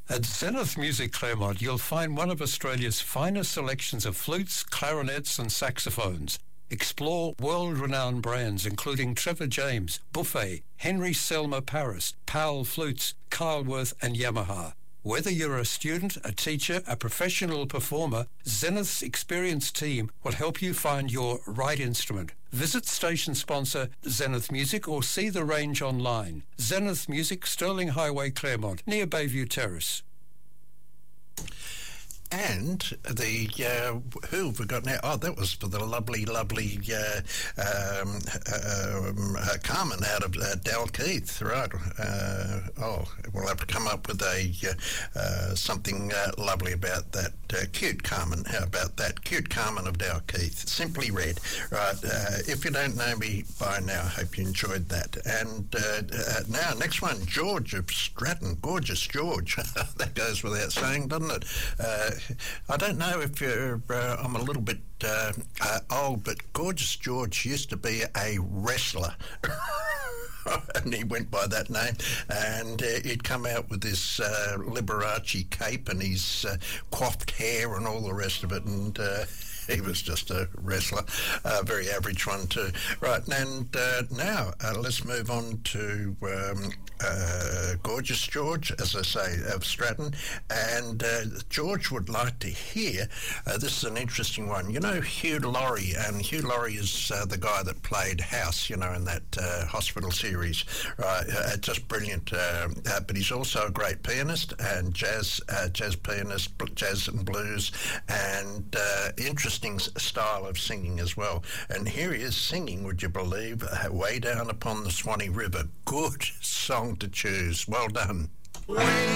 At Zenith Music Claremont, you'll find one of Australia's finest selections of flutes, clarinets and saxophones. Explore world-renowned brands including Trevor James, Buffet, Henry Selmer Paris, Powell Flutes, Kyleworth and Yamaha. Whether you're a student, a teacher, a professional performer, Zenith's experienced team will help you find your right instrument. Visit station sponsor Zenith Music or see the range online. Zenith Music, Stirling Highway, Claremont, near Bayview Terrace. And the who have we got now? Oh, that was for the lovely Carmen out of Dalkeith, right? We'll have to come up with something lovely about that cute Carmen. How about that cute Carmen of Dalkeith? Simply Red, right? If you don't know me by now, I hope you enjoyed that. And now, next one, George of Stratton, gorgeous George. That goes without saying, doesn't it? I don't know if you're, I'm a little bit old, but Gorgeous George used to be a wrestler. And he went by that name, and he'd come out with this Liberace cape and his coiffed hair and all the rest of it, and he was just a wrestler, a very average one too. Right, and now let's move on to Gorgeous George, as I say, of Stratton. And George would like to hear, this is an interesting one. You know Hugh Laurie, and Hugh Laurie is the guy that played House, you know, in that hospital series. Right, just brilliant. But he's also a great pianist and jazz pianist, jazz and blues, and interesting style of singing as well. And here he is singing, would you believe, Way Down Upon the Swanee River. Good song to choose. Well done.